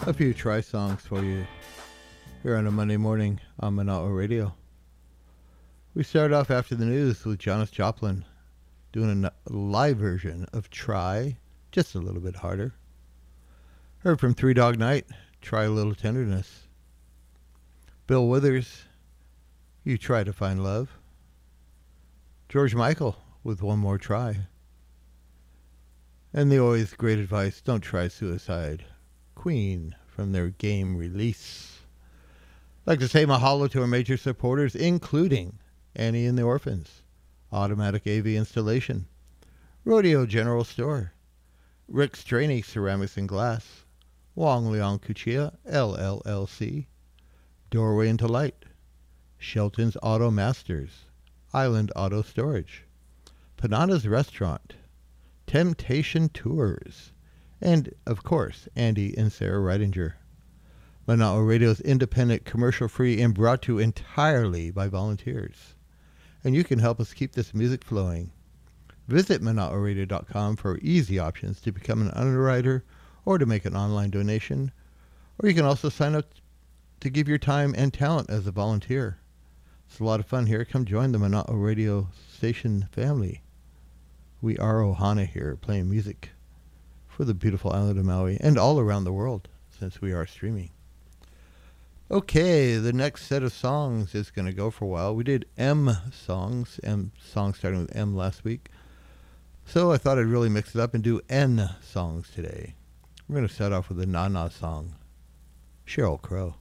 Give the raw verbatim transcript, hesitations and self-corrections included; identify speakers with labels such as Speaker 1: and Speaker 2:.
Speaker 1: A few try songs for you here on a Monday morning on Manawa Radio. We start off after the news with Janis Joplin doing a live version of Try, just a little bit harder. Heard from Three Dog Night, Try a Little Tenderness. Bill Withers, You Try to Find Love. George Michael with One More Try. And the always great advice, don't try suicide. Queen from their Game release. I'd like to say mahalo to our major supporters, including Annie and the Orphans, Automatic A V Installation, Rodeo General Store, Rick Straney Ceramics and Glass, Wong Leong Kuchia, L L L C, Doorway into Light, Shelton's Auto Masters, Island Auto Storage, Panana's Restaurant, Temptation Tours, and, of course, Andy and Sarah Reidinger. Manawa Radio is independent, commercial-free, and brought to you entirely by volunteers. And you can help us keep this music flowing. Visit manawa radio dot com for easy options to become an underwriter or to make an online donation. Or you can also sign up to give your time and talent as a volunteer. It's a lot of fun here. Come join the Manawa Radio station family. We are Ohana here, playing music for the beautiful island of Maui and all around the world, since we are streaming. Okay, the next set of songs is going to go for a while. We did M songs, M songs starting with M last week. So I thought I'd really mix it up and do N songs today. We're going to start off with a Nana song, Sheryl Crow.